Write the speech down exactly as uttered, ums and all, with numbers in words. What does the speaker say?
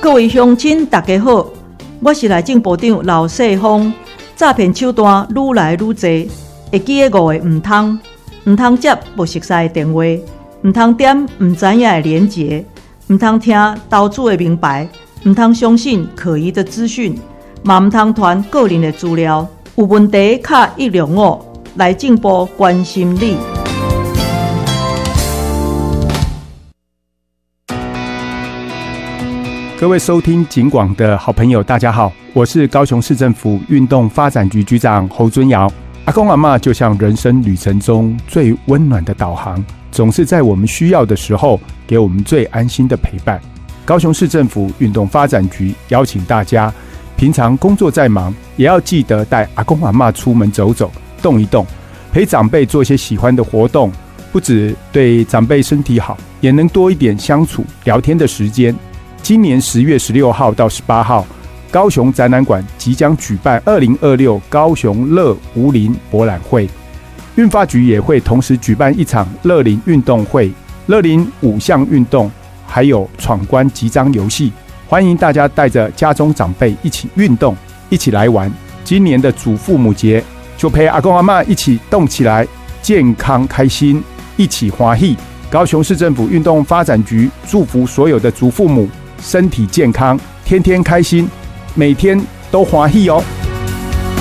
各位乡亲大家好，我是内政部长刘世芳。诈骗手段愈来愈多，会记得五个唔通，唔通接不熟悉的电话，唔通点唔知影的连结，唔通听投资的名牌，唔通相信可疑的资讯，嘛唔通传个人的资料。有问题卡一六五，内政部关心你。 各位收听警广的好朋友大家好，我是高雄市政府运动发展局局长侯尊尧。阿公阿嬷就像人生旅程中最温暖的导航，总是在我们需要的时候给我们最安心的陪伴。高雄市政府运动发展局邀请大家，平常工作再忙，也要记得带阿公阿嬷出门走走，动一动，陪长辈做些喜欢的活动，不只对长辈身体好，也能多一点相处聊天的时间。今年十月十六号到十八号，高雄展览馆即将举办二零二六高雄乐无龄博览会，运发局也会同时举办一场乐龄运动会，乐龄五项运动，还有闯关集章游戏，欢迎大家带着家中长辈一起运动，一起来玩。今年的祖父母节，就陪阿公阿嬷一起动起来，健康开心，一起欢喜。高雄市政府运动发展局祝福所有的祖父母身体健康，天天开心，每天都欢喜哦。